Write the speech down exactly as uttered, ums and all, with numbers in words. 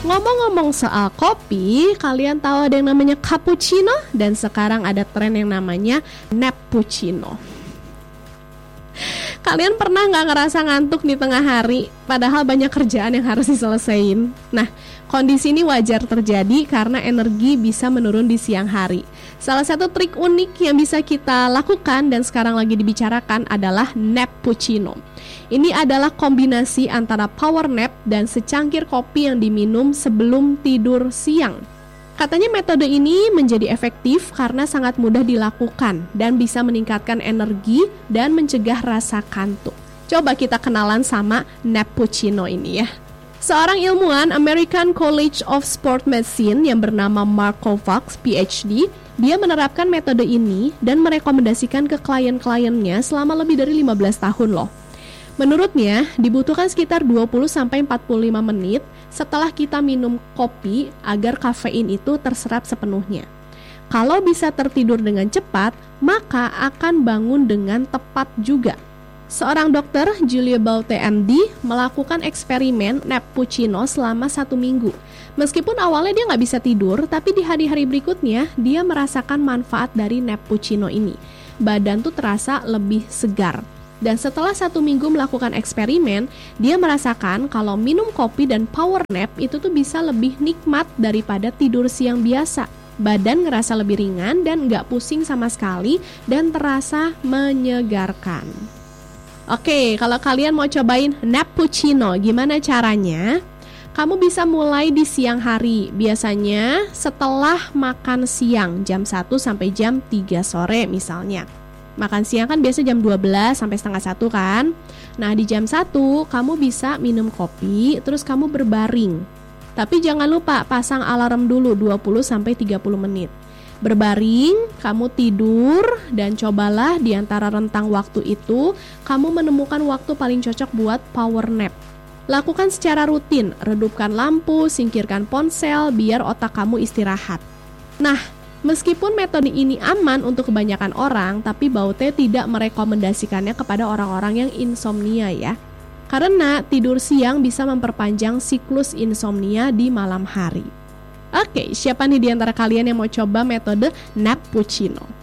Ngomong-ngomong soal kopi, kalian tahu ada yang namanya cappuccino dan sekarang ada tren yang namanya nappuccino. Kalian pernah nggak ngerasa ngantuk di tengah hari, padahal banyak kerjaan yang harus diselesain? Nah, kondisi ini wajar terjadi karena energi bisa menurun di siang hari. Salah satu trik unik yang bisa kita lakukan dan sekarang lagi dibicarakan adalah nappuccino. Ini adalah kombinasi antara power nap dan secangkir kopi yang diminum sebelum tidur siang. Katanya metode ini menjadi efektif karena sangat mudah dilakukan dan bisa meningkatkan energi dan mencegah rasa kantuk. Coba kita kenalan sama nappuccino ini ya. Seorang ilmuwan American College of Sport Medicine yang bernama Mark Kovacs, P H D, dia menerapkan metode ini dan merekomendasikan ke klien-kliennya selama lebih dari lima belas tahun loh. Menurutnya, dibutuhkan sekitar dua puluh sampai empat puluh lima menit setelah kita minum kopi agar kafein itu terserap sepenuhnya. Kalau bisa tertidur dengan cepat, maka akan bangun dengan tepat juga. Seorang dokter, Julia Baute M D, melakukan eksperimen nappuccino selama satu minggu. Meskipun awalnya dia nggak bisa tidur, tapi di hari-hari berikutnya dia merasakan manfaat dari nappuccino ini. Badan tuh terasa lebih segar. Dan setelah satu minggu melakukan eksperimen, dia merasakan kalau minum kopi dan power nap itu tuh bisa lebih nikmat daripada tidur siang biasa. Badan ngerasa lebih ringan dan nggak pusing sama sekali dan terasa menyegarkan. Oke, kalau kalian mau cobain nappuccino, gimana caranya? Kamu bisa mulai di siang hari, biasanya setelah makan siang jam satu sampai jam tiga sore misalnya. Makan siang kan biasa jam dua belas sampai setengah satu kan. Nah di jam satu kamu bisa minum kopi, terus kamu berbaring. Tapi jangan lupa pasang alarm dulu dua puluh sampai tiga puluh menit. Berbaring, kamu tidur, dan cobalah di antara rentang waktu itu kamu menemukan waktu paling cocok buat power nap. Lakukan secara rutin, redupkan lampu, singkirkan ponsel biar otak kamu istirahat. Nah, meskipun metode ini aman untuk kebanyakan orang, tapi Baute tidak merekomendasikannya kepada orang-orang yang insomnia ya. Karena tidur siang bisa memperpanjang siklus insomnia di malam hari. Oke, siapa nih di antara kalian yang mau coba metode nappuccino?